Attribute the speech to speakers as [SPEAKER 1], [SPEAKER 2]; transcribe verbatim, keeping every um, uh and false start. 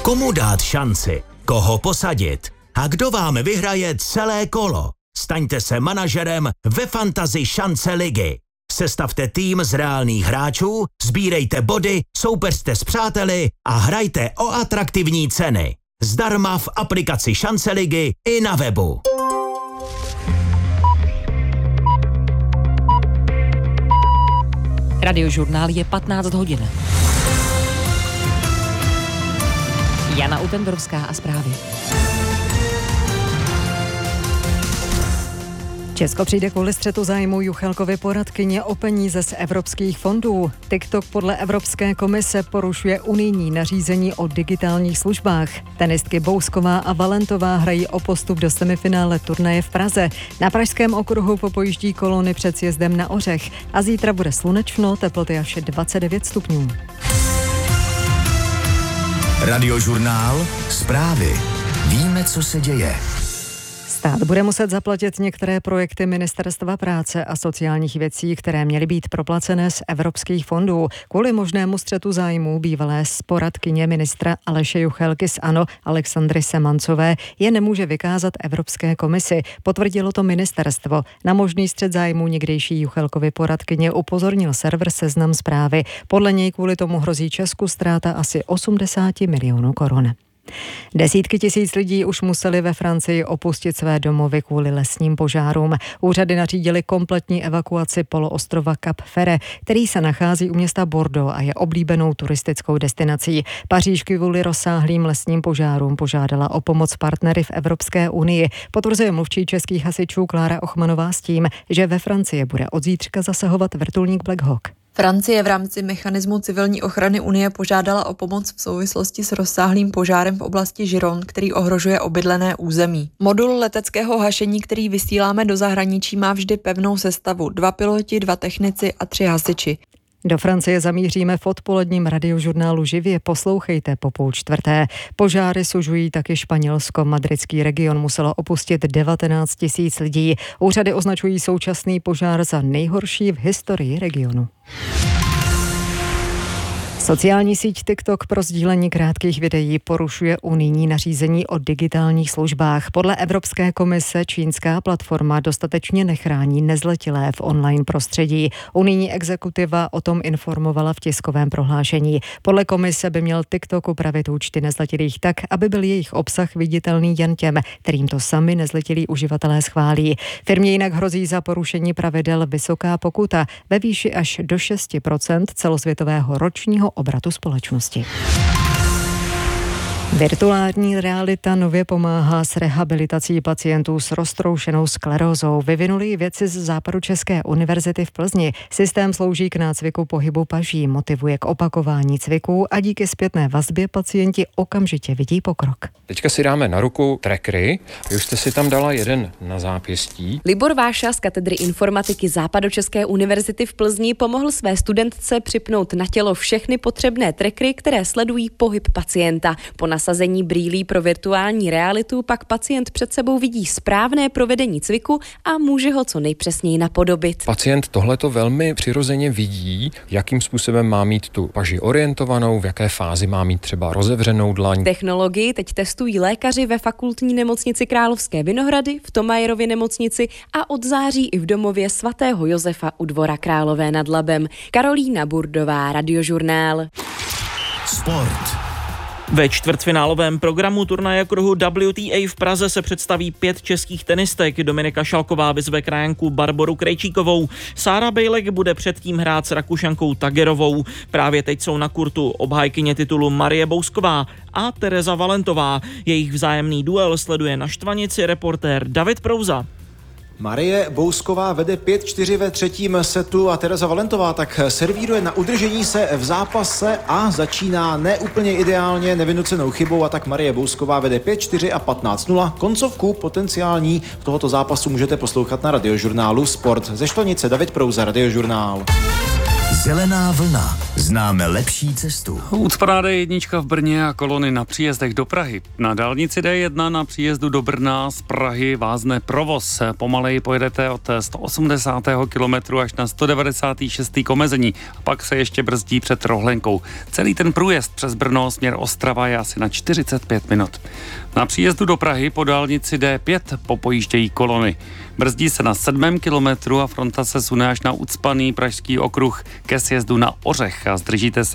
[SPEAKER 1] Komu dát šanci? Koho posadit? A kdo vám vyhraje celé kolo? Staňte se manažerem ve Fantasy šance ligy. Sestavte tým z reálných hráčů, sbírejte body, soupeřte s přáteli a hrajte o atraktivní ceny. Zdarma v aplikaci Šance ligy i na webu.
[SPEAKER 2] Radiožurnál je patnáct hodin. Jana Utendrovská a zprávy. Česko přijde kvůli střetu zájmu Juchelkovy poradkyně o peníze z evropských fondů. TikTok podle Evropské komise porušuje unijní nařízení o digitálních službách. Tenistky Bousková a Valentová hrají o postup do semifinále turnaje v Praze. Na pražském okruhu popojíždí kolony před sjezdem na Ořech a zítra bude slunečno, teploty až dvacet devět stupňů.
[SPEAKER 1] Radiožurnál, zprávy. Víme, co se děje.
[SPEAKER 2] Stát bude muset zaplatit některé projekty Ministerstva práce a sociálních věcí, které měly být proplacené z evropských fondů. Kvůli možnému střetu zájmů bývalé poradkyně ministra Aleše Juchelky z ANO Alexandry Semancové je nemůže vykázat Evropské komisi. Potvrdilo to ministerstvo. Na možný střet zájmů někdejší Juchelkovy poradkyně upozornil server Seznam Zprávy. Podle něj kvůli tomu hrozí Česku ztráta asi osmdesát milionů korun. Desítky tisíc lidí už museli ve Francii opustit své domovy kvůli lesním požárům. Úřady nařídily kompletní evakuaci poloostrova Cap Ferret, který se nachází u města Bordeaux a je oblíbenou turistickou destinací. Paříž kvůli rozsáhlým lesním požárům požádala o pomoc partnery v Evropské unii. Potvrzuje mluvčí českých hasičů Klára Ochmanová s tím, že ve Francii bude od zítřka zasahovat vrtulník Black Hawk.
[SPEAKER 3] Francie v rámci mechanismu civilní ochrany Unie požádala o pomoc v souvislosti s rozsáhlým požárem v oblasti Gironde, který ohrožuje obydlené území. Modul leteckého hašení, který vysíláme do zahraničí, má vždy pevnou sestavu. Dva piloti, dva technici a tři hasiči.
[SPEAKER 2] Do Francie zamíříme v odpoledním radiožurnálu živě. Poslouchejte po půl čtvrté. Požáry sužují taky Španělsko. Madridský region muselo opustit devatenáct tisíc lidí. Úřady označují současný požár za nejhorší v historii regionu. Sociální síť TikTok pro sdílení krátkých videí porušuje unijní nařízení o digitálních službách. Podle Evropské komise čínská platforma dostatečně nechrání nezletilé v online prostředí. Unijní exekutiva o tom informovala v tiskovém prohlášení. Podle komise by měl TikTok upravit účty nezletilých tak, aby byl jejich obsah viditelný jen těm, kterým to sami nezletilí uživatelé schválí. Firmě jinak hrozí za porušení pravidel vysoká pokuta ve výši až do šest procent celosvětového ročního obratu společnosti. Virtuální realita nově pomáhá s rehabilitací pacientů s roztroušenou sklerózou. Vyvinuli ji vědci z Západočeské univerzity v Plzni. Systém slouží k nácviku pohybu paží, motivuje k opakování cviků a díky zpětné vazbě pacienti okamžitě vidí pokrok.
[SPEAKER 4] Teďka si dáme na ruku trackery. Vy už jste si tam dala jeden na zápěstí.
[SPEAKER 5] Libor Váša z katedry informatiky Západočeské univerzity v Plzni pomohl své studentce připnout na tělo všechny potřebné trackery, které sledují pohyb pacienta. Po nasazení brýlí pro virtuální realitu pak pacient před sebou vidí správné provedení cviku a může ho co nejpřesněji napodobit.
[SPEAKER 4] Pacient tohleto velmi přirozeně vidí, jakým způsobem má mít tu paži orientovanou, v jaké fázi má mít třeba rozevřenou dlaň.
[SPEAKER 5] Technologii teď testují lékaři ve fakultní nemocnici Královské Vinohrady, v Tomajerově nemocnici a od září i v domově svatého Josefa u Dvora Králové nad Labem. Karolína Burdová, Radiožurnál.
[SPEAKER 1] Sport.
[SPEAKER 6] Ve čtvrtfinálovém programu turnaje kruhu W T A v Praze se představí pět českých tenistek. Dominika Šalková vyzve krajanku Barboru Krejčíkovou. Sára Bejlek bude předtím hrát s Rakušankou Tagerovou. Právě teď jsou na kurtu obhájkyně titulu Marie Bousková a Tereza Valentová. Jejich vzájemný duel sleduje na štvanici reportér David Prouza.
[SPEAKER 7] Marie Bousková vede pět čtyři ve třetím setu a Tereza Valentová tak servíruje na udržení se v zápase a začíná neúplně ideálně nevynucenou chybou a tak Marie Bousková vede pět čtyři a patnáct nula. Koncovku potenciální tohoto zápasu můžete poslouchat na Radiožurnálu Sport. Ze Štvanice David Prouza, Radiožurnál.
[SPEAKER 1] Zelená vlna. Známe lepší cestu.
[SPEAKER 8] Ucpaná D jedna v Brně a kolony na příjezdech do Prahy. Na dálnici D jedna na příjezdu do Brna z Prahy vázne provoz. Pomaleji pojedete od sto osmdesátého kilometru až na sto devadesátého šestého k omezení. A pak se ještě brzdí před Rohlenkou. Celý ten průjezd přes Brno směr Ostrava je asi na čtyřicet pět minut. Na příjezdu do Prahy po dálnici D pět popojíždějí kolony. Brzdí se na sedmém kilometru a fronta se sune až na ucpaný pražský okruh ke sjezdu na Ořech a zdržíte se